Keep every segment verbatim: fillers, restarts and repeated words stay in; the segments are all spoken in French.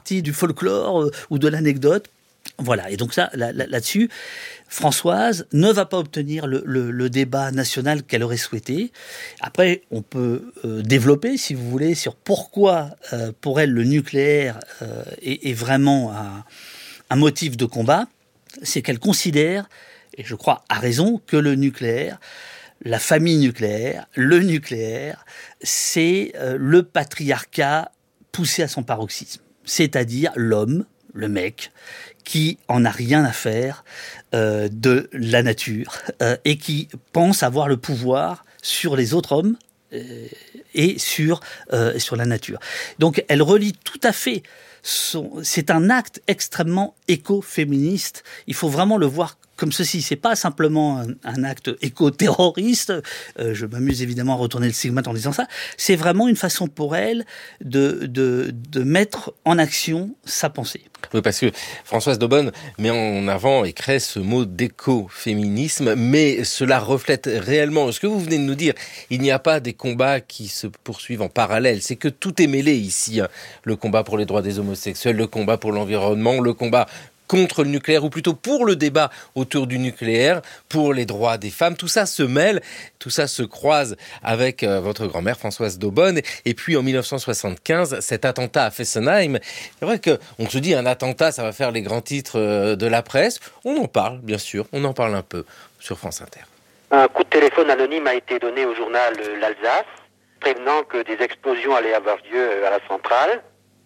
partie du folklore euh, ou de l'anecdote. Voilà, et donc ça, là, là, là-dessus, Françoise ne va pas obtenir le, le, le débat national qu'elle aurait souhaité. Après, on peut euh, développer, si vous voulez, sur pourquoi, euh, pour elle, le nucléaire euh, est, est vraiment un, un motif de combat. C'est qu'elle considère, et je crois à raison, que le nucléaire, la famille nucléaire, le nucléaire, c'est euh, le patriarcat poussé à son paroxysme. C'est-à-dire l'homme, le mec, qui en a rien à faire euh, de la nature euh, et qui pense avoir le pouvoir sur les autres hommes euh, et sur, euh, sur la nature. Donc elle relie tout à fait, son, c'est un acte extrêmement écoféministe, il faut vraiment le voir comme ceci, c'est pas simplement un, un acte éco-terroriste, euh, je m'amuse évidemment à retourner le stigmate en disant ça, c'est vraiment une façon pour elle de, de, de mettre en action sa pensée. Oui, parce que Françoise d'Aubonne met en avant et crée ce mot d'écoféminisme, mais cela reflète réellement ce que vous venez de nous dire. Il n'y a pas des combats qui se poursuivent en parallèle, c'est que tout est mêlé ici. Hein. Le combat pour les droits des homosexuels, le combat pour l'environnement, le combat contre le nucléaire, ou plutôt pour le débat autour du nucléaire, pour les droits des femmes. Tout ça se mêle, tout ça se croise avec euh, votre grand-mère Françoise d'Aubonne. Et puis en dix-neuf cent soixante-quinze, cet attentat à Fessenheim, c'est vrai qu'on se dit un attentat, ça va faire les grands titres euh, de la presse. On en parle, bien sûr, on en parle un peu sur France Inter. Un coup de téléphone anonyme a été donné au journal euh, L'Alsace, prévenant que des explosions allaient avoir lieu euh, à la centrale.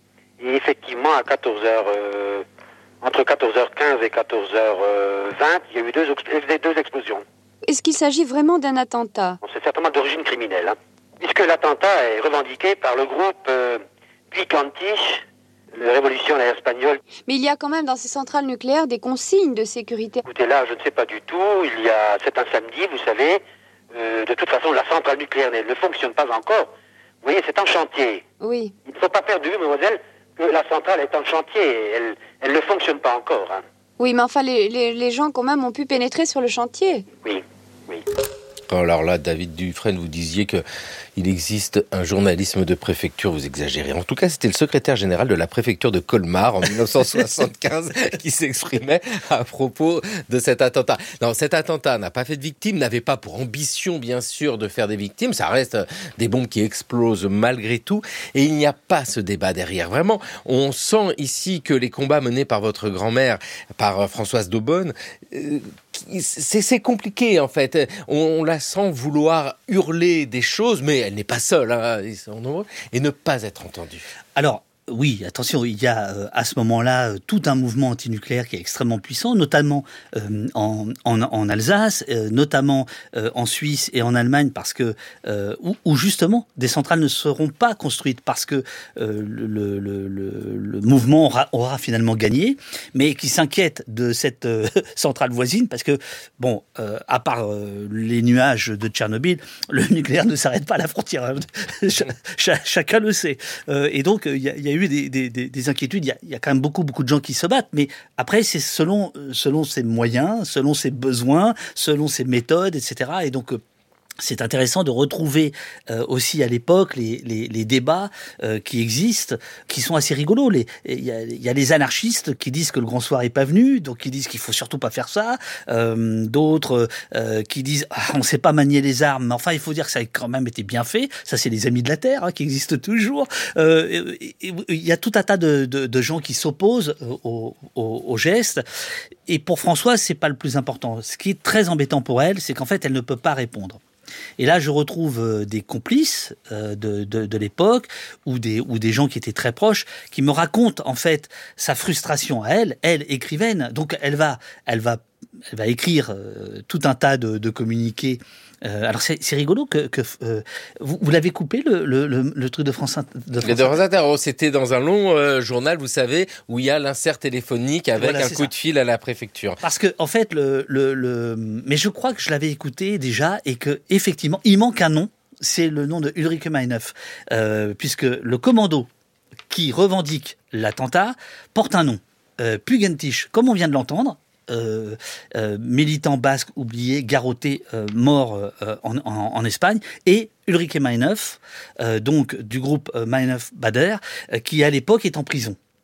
Et effectivement, à quatorze heures... Euh, Entre quatorze heures quinze et quatorze heures vingt, il y a eu deux, deux explosions. Est-ce qu'il s'agit vraiment d'un attentat ? C'est certainement d'origine criminelle, hein, puisque l'attentat est revendiqué par le groupe euh, Puicantiche, le révolutionnaire espagnol. Mais il y a quand même dans ces centrales nucléaires des consignes de sécurité. Écoutez, là, je ne sais pas du tout. Il y a, c'est un samedi, vous savez. Euh, de toute façon, la centrale nucléaire ne fonctionne pas encore. Vous voyez, c'est en chantier. Oui. Il ne faut pas perdre de vue, mademoiselle, que la centrale est en chantier. Elle, elle ne fonctionne pas encore. Hein. Oui, mais enfin, les, les, les gens, quand même, ont pu pénétrer sur le chantier. Oui, oui. Alors là, David Dufresne, vous disiez qu'il existe un journalisme de préfecture, vous exagérez. En tout cas, c'était le secrétaire général de la préfecture de Colmar en dix-neuf cent soixante-quinze qui s'exprimait à propos de cet attentat. Non, cet attentat n'a pas fait de victimes, n'avait pas pour ambition, bien sûr, de faire des victimes. Ça reste des bombes qui explosent malgré tout. Et il n'y a pas ce débat derrière. Vraiment, on sent ici que les combats menés par votre grand-mère, par Françoise d'Aubonne, euh, c'est, c'est compliqué en fait. On, on la sent vouloir hurler des choses, mais elle n'est pas seule, hein, ils sont nombreux, et ne pas être entendue. Alors, oui, attention, il y a euh, à ce moment-là euh, tout un mouvement antinucléaire qui est extrêmement puissant, notamment euh, en, en, en Alsace, euh, notamment euh, en Suisse et en Allemagne, parce que euh, où, où justement des centrales ne seront pas construites parce que euh, le, le, le, le mouvement aura, aura finalement gagné, mais qui s'inquiète de cette euh, centrale voisine parce que bon, euh, à part euh, les nuages de Tchernobyl, le nucléaire ne s'arrête pas à la frontière. Hein. Ch- ch- chacun le sait. Euh, et donc il y, y a eu Des, des, des inquiétudes, il y, a, il y a quand même beaucoup, beaucoup de gens qui se battent, mais après, c'est selon, selon ses moyens, selon ses besoins, selon ses méthodes, et cetera. Et donc, c'est intéressant de retrouver euh, aussi à l'époque les, les, les débats euh, qui existent, qui sont assez rigolos. Il y a, y a les anarchistes qui disent que le grand soir est pas venu, donc qui disent qu'il faut surtout pas faire ça. Euh, d'autres euh, qui disent ah, on sait pas manier les armes, mais enfin il faut dire que ça a quand même été bien fait. Ça c'est les Amis de la Terre hein, qui existent toujours. Euh, il y a tout un tas de, de, de gens qui s'opposent au, au, au geste. Et pour Françoise, c'est pas le plus important. Ce qui est très embêtant pour elle, c'est qu'en fait elle ne peut pas répondre. Et là, je retrouve euh, des complices euh, de, de, de l'époque ou des, ou des gens qui étaient très proches qui me racontent en fait sa frustration à elle, elle écrivaine. Donc elle va, elle va, elle va écrire euh, tout un tas de, de communiqués. Euh, alors c'est, c'est rigolo que, que euh, vous, vous l'avez coupé le, le, le, le truc de France Inter. De France France Inter. Oh, c'était dans un long euh, journal, vous savez, où il y a l'insert téléphonique avec voilà, un coup ça. de fil à la préfecture. Parce que en fait, le, le, le, mais je crois que je l'avais écouté déjà et que effectivement, il manque un nom. C'est le nom de Ulrike Meinhof, euh, puisque le commando qui revendique l'attentat porte un nom, euh, Puigentisch, comme on vient de l'entendre. Euh, euh, militant basque oublié, garrotté, euh, mort euh, en, en, en Espagne, et Ulrike Meinhof, euh, donc du groupe euh, Meinhof-Baader, euh, qui à l'époque est en prison.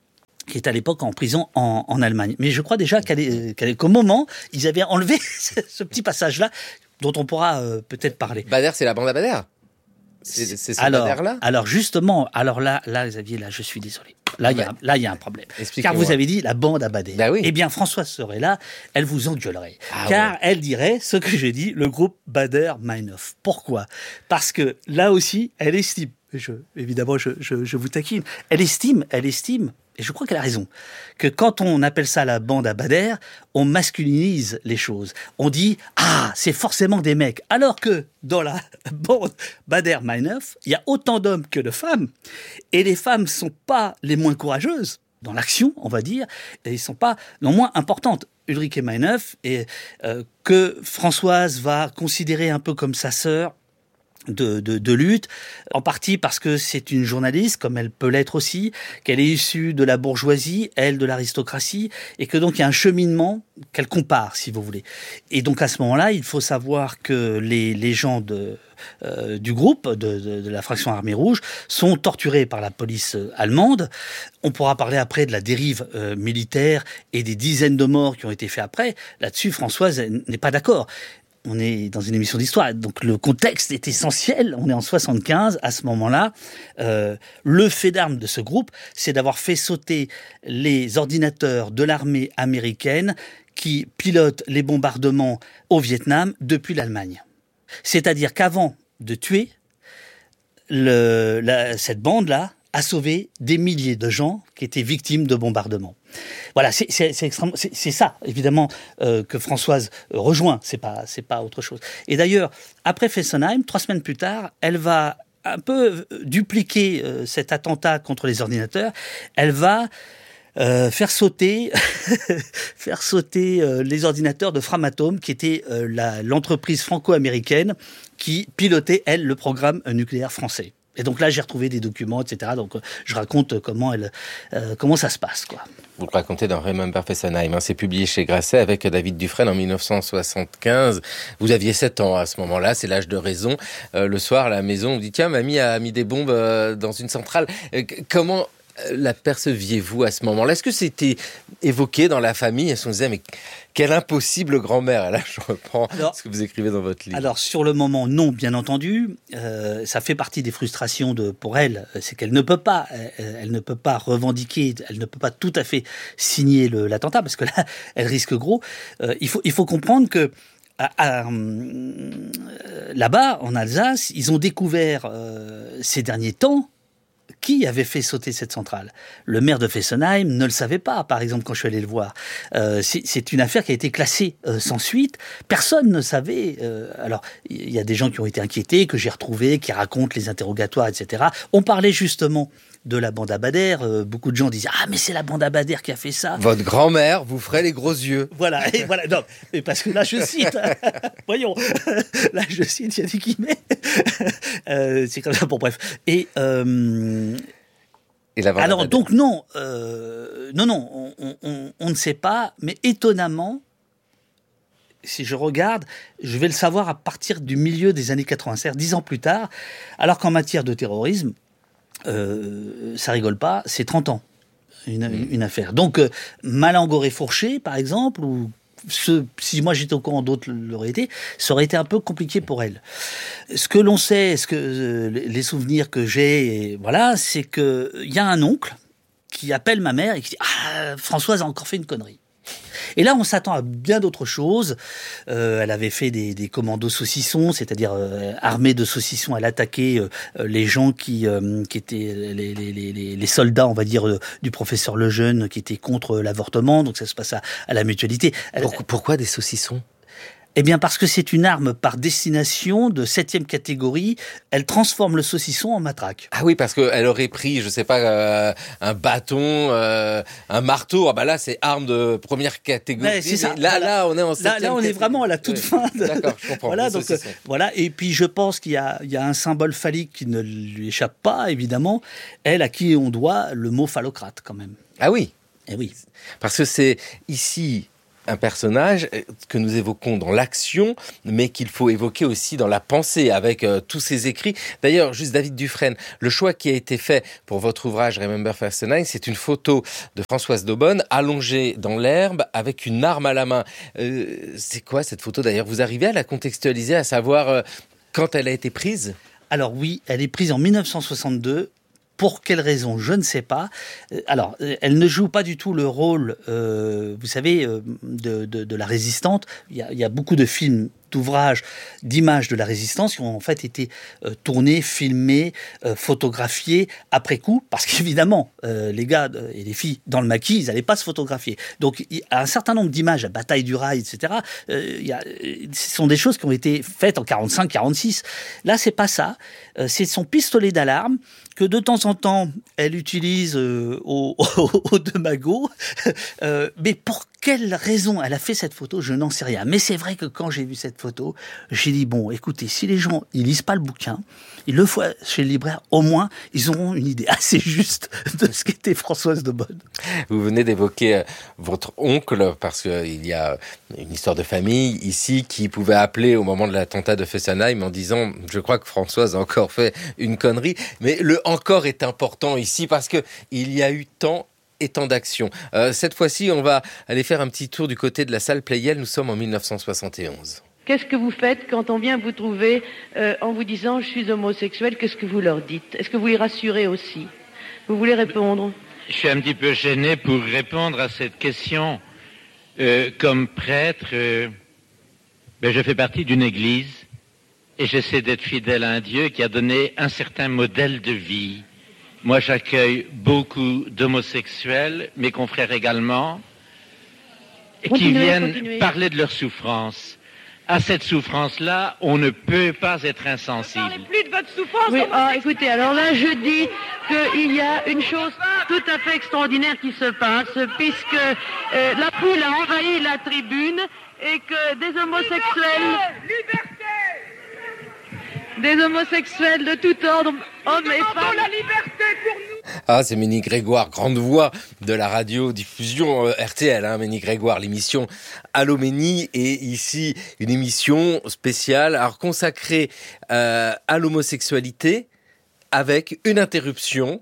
qui est à l'époque en prison en, en Allemagne. Mais je crois déjà qu'à est, qu'à qu'au moment, ils avaient enlevé ce petit passage-là, dont on pourra euh, peut-être parler. Bader, c'est la bande à Bader. C'est, c'est ce alors, Bader-là. Alors justement, alors là, là, Xavier, là, je suis désolé. Là, il y a, là, il y a un problème. Car vous avez dit la bande à Bader. Bah oui. Eh bien, Françoise serait là, elle vous engueulerait. Ah car ouais. elle dirait ce que j'ai dit, le groupe Baader-Meinhof. Pourquoi ? Parce que là aussi, elle estime, je, évidemment, je, je, je vous taquine, elle estime, elle estime, et je crois qu'elle a raison, que quand on appelle ça la bande à Bader, on masculinise les choses. On dit « Ah, c'est forcément des mecs », alors que dans la bande Baader-Meinhof, il y a autant d'hommes que de femmes, et les femmes ne sont pas les moins courageuses dans l'action, on va dire, et ils ne sont pas non moins importantes. Ulrike Meinhof, et, euh, que Françoise va considérer un peu comme sa sœur, De, de, de lutte, en partie parce que c'est une journaliste, comme elle peut l'être aussi, qu'elle est issue de la bourgeoisie, elle de l'aristocratie, et que donc il y a un cheminement qu'elle compare, si vous voulez. Et donc à ce moment-là, il faut savoir que les, les gens de, euh, du groupe, de, de, de la fraction Armée Rouge, sont torturés par la police allemande. On pourra parler après de la dérive euh, militaire et des dizaines de morts qui ont été faits après. Là-dessus, Françoise n'est pas d'accord. On est dans une émission d'histoire, donc le contexte est essentiel. On est en soixante-quinze, à ce moment-là. Euh, le fait d'armes de ce groupe, c'est d'avoir fait sauter les ordinateurs de l'armée américaine qui pilotent les bombardements au Vietnam depuis l'Allemagne. C'est-à-dire qu'avant de tuer, le, la, cette bande-là a sauvé des milliers de gens qui étaient victimes de bombardements. Voilà, c'est, c'est, c'est, extrêmement, c'est, c'est ça, évidemment, euh, que Françoise rejoint, c'est pas, c'est pas autre chose. Et d'ailleurs, après Fessenheim, trois semaines plus tard, elle va un peu dupliquer euh, cet attentat contre les ordinateurs. Elle va euh, faire sauter, faire sauter euh, les ordinateurs de Framatome, qui était euh, la, l'entreprise franco-américaine qui pilotait, elle, le programme nucléaire français. Et donc là, j'ai retrouvé des documents, et cetera. Donc, je raconte comment elle, euh, comment ça se passe, quoi. Vous le racontez dans Remember Fessenheim, hein, c'est publié chez Grasset avec David Dufresne en dix-neuf cent soixante-quinze. Vous aviez sept ans à ce moment-là, c'est l'âge de raison. Euh, le soir, à la maison, on vous dit, tiens, mamie a mis des bombes euh, dans une centrale. Euh, comment l'aperceviez-vous à ce moment-là ? Est-ce que c'était évoqué dans la famille ? Est-ce qu'on se disait, mais quelle impossible grand-mère ? Là, je reprends alors, ce que vous écrivez dans votre livre. Alors, sur le moment, non, bien entendu. Euh, ça fait partie des frustrations de, pour elle. C'est qu'elle ne peut pas, elle, elle ne peut pas revendiquer, elle ne peut pas tout à fait signer le, l'attentat, parce que là, elle risque gros. Euh, il faut, il faut comprendre que À, à, euh, là-bas, en Alsace, ils ont découvert euh, ces derniers temps qui avait fait sauter cette centrale. Le maire de Fessenheim ne le savait pas, par exemple, quand je suis allé le voir. Euh, c'est, c'est une affaire qui a été classée euh, sans suite. Personne ne savait. Euh, alors, il y a des gens qui ont été inquiétés, que j'ai retrouvés, qui racontent les interrogatoires, et cetera. On parlait justement de la bande à Bader. Euh, beaucoup de gens disaient « Ah, mais c'est la bande à Bader qui a fait ça !» Votre grand-mère vous ferait les gros yeux. Voilà, et voilà. Non, mais parce que là, je cite. Voyons. Là, je cite, il y a des guillemets. euh, c'est comme ça, bon, bref. Et... Euh, Et la alors, donc, non. Euh, non, non, on, on, on ne sait pas, mais étonnamment, si je regarde, je vais le savoir à partir du milieu des années quatre-vingt, c'est-à-dire dix ans plus tard, alors qu'en matière de terrorisme, Euh, ça rigole pas, c'est trente ans, une, mmh. une affaire. Donc, euh, Malangoré-Fourché, par exemple, ou ce, si moi j'étais au courant, d'autres l'auraient été, ça aurait été un peu compliqué pour elle. Ce que l'on sait, ce que, euh, les souvenirs que j'ai, et voilà, c'est qu'il y a un oncle qui appelle ma mère et qui dit « Ah, Françoise a encore fait une connerie ». Et là, on s'attend à bien d'autres choses. Euh, elle avait fait des, des commandos saucissons, c'est-à-dire euh, armée de saucissons, elle attaquait euh, les gens qui, euh, qui étaient les, les, les, les soldats, on va dire, euh, du professeur Lejeune, qui étaient contre l'avortement. Donc ça se passe à, à la mutualité. Elle, pourquoi, pourquoi des saucissons ? Eh bien, parce que c'est une arme par destination de septième catégorie. Elle transforme le saucisson en matraque. Ah oui, parce qu'elle aurait pris, je sais pas, euh, un bâton, euh, un marteau. Ah bah là, c'est arme de première catégorie. Ouais, c'est ça. Là, voilà. là, on est en septième Là, là, on catégorie. est vraiment à la toute ouais. fin. De... D'accord, je comprends. Voilà, donc euh, voilà. Et puis, je pense qu'il y a, il y a un symbole phallique qui ne lui échappe pas, évidemment. Elle, à qui on doit le mot phallocrate, quand même. Ah oui. Eh oui. Parce que c'est ici un personnage que nous évoquons dans l'action, mais qu'il faut évoquer aussi dans la pensée, avec euh, tous ses écrits. D'ailleurs, juste David Dufresne, le choix qui a été fait pour votre ouvrage Remember Fessenheim, c'est une photo de Françoise Daubonne allongée dans l'herbe avec une arme à la main. Euh, c'est quoi cette photo d'ailleurs? Vous arrivez à la contextualiser, à savoir euh, quand elle a été prise? Alors oui, elle est prise en dix-neuf cent soixante-deux. Pour quelle raison, je ne sais pas. Alors, elle ne joue pas du tout le rôle, euh, vous savez, euh, de, de, de la résistante. Il y a, il y a beaucoup de films, d'ouvrages, d'images de la résistance qui ont en fait été euh, tournés, filmés, euh, photographiés après coup, parce qu'évidemment, euh, les gars et les filles dans le maquis, ils n'allaient pas se photographier. Donc, il y a un certain nombre d'images, la bataille du Rail, et cetera. Euh, il y a, ce sont des choses qui ont été faites en quarante-cinq quarante-six. Là, c'est pas ça. Euh, c'est son pistolet d'alarme que de temps en temps, elle utilise euh, au, au, au de Magot. Euh, mais pour quelle raison elle a fait cette photo, je n'en sais rien. Mais c'est vrai que quand j'ai vu cette photo, j'ai dit, bon, écoutez, si les gens, ils lisent pas le bouquin, ils le font chez le libraire, au moins, ils auront une idée assez juste de ce qu'était Françoise Daubonne. Vous venez d'évoquer votre oncle, parce qu'il y a une histoire de famille ici qui pouvait appeler au moment de l'attentat de Fessenheim en disant, je crois que Françoise a encore fait une connerie. Mais le encore est important ici parce que il y a eu tant et tant d'actions. Euh, cette fois-ci, on va aller faire un petit tour du côté de la salle Pleyel. Nous sommes en dix-neuf cent soixante et onze. Qu'est-ce que vous faites quand on vient vous trouver euh, en vous disant « je suis homosexuel », qu'est-ce que vous leur dites? Est-ce que vous les rassurez aussi? Vous voulez répondre? Je suis un petit peu gêné pour répondre à cette question. Euh, comme prêtre, euh, ben je fais partie d'une église et j'essaie d'être fidèle à un Dieu qui a donné un certain modèle de vie. Moi, j'accueille beaucoup d'homosexuels, mes confrères également, qui Continuez, viennent continuez. parler de leur souffrance. À cette souffrance-là, on ne peut pas être insensible. Ne parlez plus de votre souffrance. Oui, ah, écoutez, alors là, je dis qu'il y a une chose tout à fait extraordinaire qui se passe, puisque euh, la foule a envahi la tribune et que des homosexuels... Liberté, des homosexuels de tout ordre, hommes et femmes... la liberté pour nous. Ah, c'est Ménie Grégoire, grande voix de la radio-diffusion euh, R T L, hein, Ménie Grégoire, l'émission Allô Ménie, et ici une émission spéciale, alors consacrée euh, à l'homosexualité, avec une interruption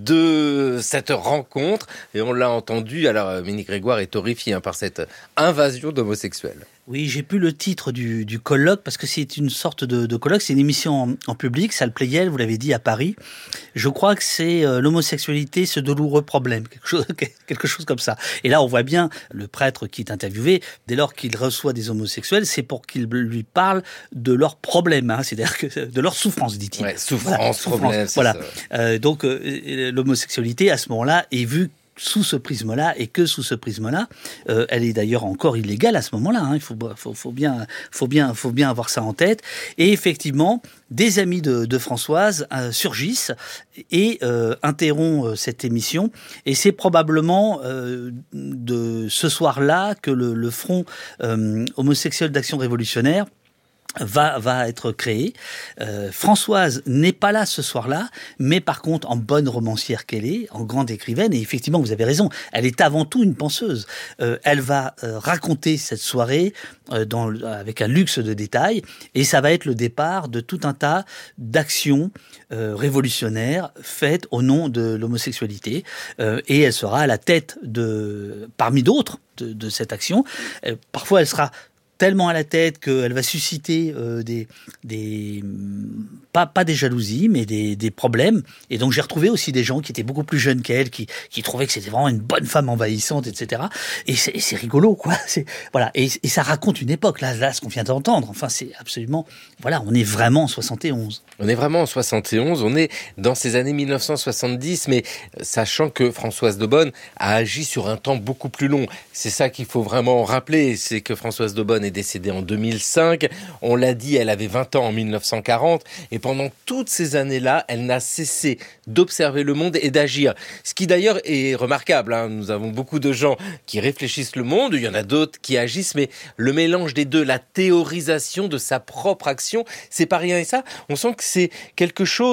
de cette rencontre, et on l'a entendu, alors Ménie Grégoire est horrifiée hein, par cette invasion d'homosexuels. Oui, j'ai plus le titre du, du colloque parce que c'est une sorte de, de colloque. C'est une émission en, en public, salle Pleyel, vous l'avez dit, à Paris. Je crois que c'est euh, l'homosexualité, ce douloureux problème, quelque chose, quelque chose comme ça. Et là, on voit bien le prêtre qui est interviewé. Dès lors qu'il reçoit des homosexuels, c'est pour qu'il lui parle de leurs problèmes, hein, c'est-à-dire que de leur souffrance, dit-il. Ouais, souffrance, voilà, problème. Souffrance, voilà. Euh, donc euh, l'homosexualité à ce moment-là est vue sous ce prisme-là, et que sous ce prisme-là, euh, elle est d'ailleurs encore illégale à ce moment-là. Hein. Il faut, faut, faut bien, faut bien, faut bien avoir ça en tête. Et effectivement, des amis de, de Françoise euh, surgissent et euh, interrompent euh, cette émission. Et c'est probablement euh, de ce soir-là que le, le Front euh, homosexuel d'action révolutionnaire va va être créé. Euh, Françoise n'est pas là ce soir-là, mais par contre, en bonne romancière qu'elle est, en grande écrivaine, et effectivement, vous avez raison, elle est avant tout une penseuse. Euh, elle va euh, raconter cette soirée euh, dans, avec un luxe de détails, et ça va être le départ de tout un tas d'actions euh, révolutionnaires faites au nom de l'homosexualité, euh, et elle sera à la tête de, parmi d'autres, de, de cette action. Euh, parfois, elle sera tellement à la tête qu'elle va susciter euh, des, des pas, pas des jalousies, mais des, des problèmes. Et donc j'ai retrouvé aussi des gens qui étaient beaucoup plus jeunes qu'elle, qui, qui trouvaient que c'était vraiment une bonne femme envahissante, et cetera. Et c'est, et c'est rigolo, quoi. C'est, voilà. Et, et ça raconte une époque, là, là, ce qu'on vient d'entendre. Enfin, c'est absolument... Voilà, on est vraiment en soixante et onze. On est vraiment en soixante et onze, on est dans ces années mille neuf cent soixante-dix, mais sachant que Françoise Daubonne a agi sur un temps beaucoup plus long. C'est ça qu'il faut vraiment rappeler, c'est que Françoise Daubonne est décédée en deux mille cinq. On l'a dit, elle avait vingt ans en mille neuf cent quarante. Et pendant toutes ces années-là, elle n'a cessé d'observer le monde et d'agir. Ce qui d'ailleurs est remarquable. Hein. Nous avons beaucoup de gens qui réfléchissent le monde. Il y en a d'autres qui agissent. Mais le mélange des deux, la théorisation de sa propre action, c'est pas rien. Et ça, on sent que c'est quelque chose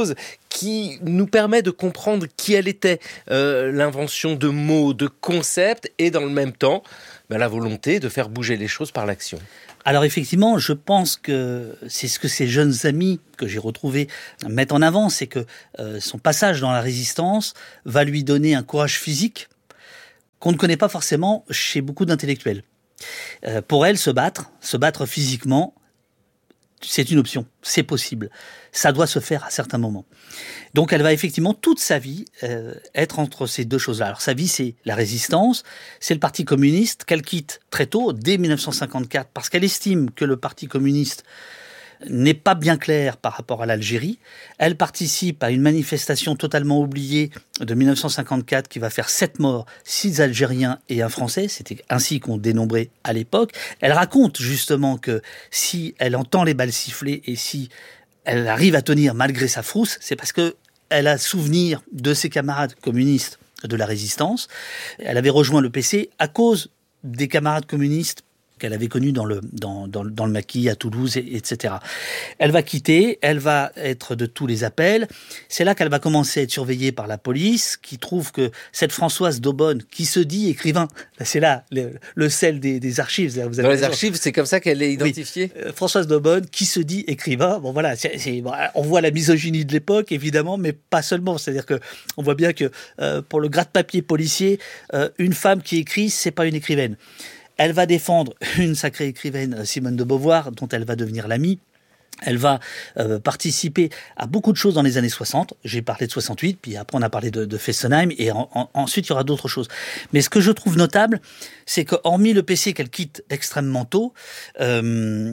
qui nous permet de comprendre qui elle était, euh, l'invention de mots, de concepts, et dans le même temps, ben, la volonté de faire bouger les choses par l'action. Alors effectivement, je pense que c'est ce que ces jeunes amis que j'ai retrouvés mettent en avant, c'est que euh, son passage dans la résistance va lui donner un courage physique qu'on ne connaît pas forcément chez beaucoup d'intellectuels. Euh, pour elle, se battre, se battre physiquement, c'est une option, c'est possible. Ça doit se faire à certains moments. Donc elle va effectivement toute sa vie euh, être entre ces deux choses-là. Alors sa vie, c'est la résistance, c'est le Parti communiste qu'elle quitte très tôt, dès dix-neuf cent cinquante-quatre, parce qu'elle estime que le Parti communiste n'est pas bien clair par rapport à l'Algérie. Elle participe à une manifestation totalement oubliée de dix-neuf cent cinquante-quatre qui va faire sept morts, six Algériens et un Français. C'était ainsi qu'on dénombrait à l'époque. Elle raconte justement que si elle entend les balles siffler et si elle arrive à tenir malgré sa frousse, c'est parce que elle a souvenir de ses camarades communistes de la résistance. Elle avait rejoint le P C à cause des camarades communistes qu'elle avait connus dans le, dans, dans, dans le maquis, à Toulouse, et, etc. Elle va quitter, elle va être de tous les appels. C'est là qu'elle va commencer à être surveillée par la police, qui trouve que cette Françoise d'Aubonne, qui se dit écrivain, c'est là le, le sel des, des archives. Vous avez dans les raison. archives, c'est comme ça qu'elle est identifiée. Oui. Euh, Françoise d'Aubonne, qui se dit écrivain. Bon voilà, c'est, c'est, bon, on voit la misogynie de l'époque, évidemment, mais pas seulement. C'est-à-dire que on voit bien que euh, pour le gratte-papier policier, euh, une femme qui écrit, c'est pas une écrivaine. Elle va défendre une sacrée écrivaine, Simone de Beauvoir, dont elle va devenir l'amie. Elle va euh, participer à beaucoup de choses dans les années soixante. J'ai parlé de soixante-huit, puis après on a parlé de, de Fessenheim, et en, en, ensuite il y aura d'autres choses. Mais ce que je trouve notable, c'est que hormis le P C qu'elle quitte extrêmement tôt, euh,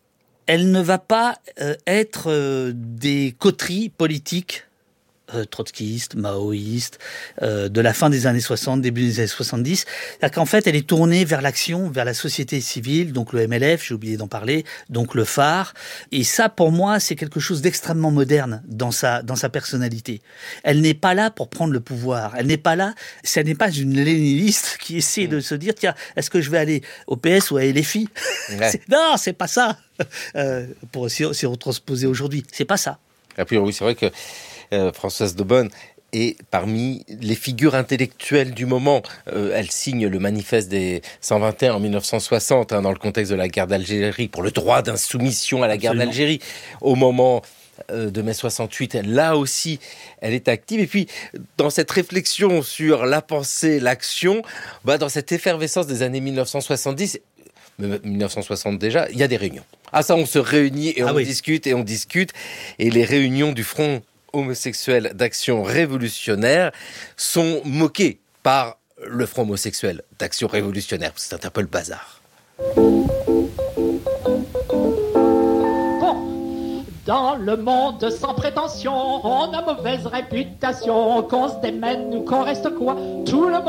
elle ne va pas euh, être euh, des coteries politiques Euh, trotskiste, maoïste, euh, de la fin des années soixante, début des années soixante-dix. C'est-à-dire qu'en fait, elle est tournée vers l'action, vers la société civile, donc le M L F, j'ai oublié d'en parler, donc le phare. Et ça, pour moi, c'est quelque chose d'extrêmement moderne dans sa, dans sa personnalité. Elle n'est pas là pour prendre le pouvoir. Elle n'est pas là, ça n'est pas une léniniste qui essaie mmh. de se dire, tiens, est-ce que je vais aller au P S ou à L F I? Ouais. c'est, Non, c'est pas ça. Euh, pour si, si retransposer aujourd'hui, c'est pas ça. Et puis oui, c'est vrai que Euh, Françoise d'Aubonne est parmi les figures intellectuelles du moment. Euh, elle signe le manifeste des cent vingt et un en dix-neuf cent soixante, hein, dans le contexte de la guerre d'Algérie, pour le droit d'insoumission à la guerre Absolument. d'Algérie. Au moment euh, de mai soixante-huit, là aussi, elle est active. Et puis, dans cette réflexion sur la pensée, l'action, bah, dans cette effervescence des années dix-neuf cent soixante-dix, dix-neuf cent soixante déjà, il y a des réunions. Ah ça, on se réunit et ah on oui. discute et on discute. Et les réunions du Front homosexuel d'action révolutionnaire sont moqués par le Front homosexuel d'action révolutionnaire. C'est un peu le bazar. Bon, dans le monde sans prétention, on a mauvaise réputation, qu'on se démène ou qu'on reste quoi, tout le monde